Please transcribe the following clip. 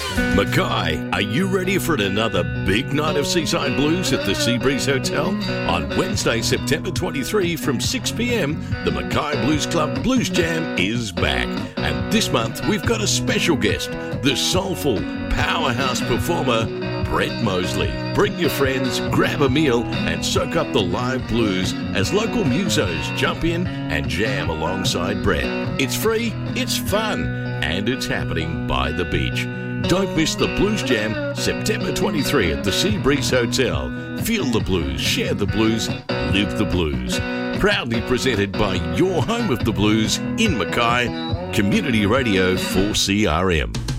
Mackay, are you ready for another big night of Seaside Blues at the Seabreeze Hotel? On Wednesday, September 23 from 6 p.m, the Mackay Blues Club Blues Jam is back. And this month, we've got a special guest, the soulful powerhouse performer, Brett Mosley. Bring your friends, grab a meal, and soak up the live blues as local musos jump in and jam alongside Brett. It's free, it's fun, and it's happening by the beach. Don't miss the Blues Jam, September 23 at the Seabreeze Hotel. Feel the blues, share the blues, live the blues. Proudly presented by your home of the blues in Mackay, Community Radio 4CRM.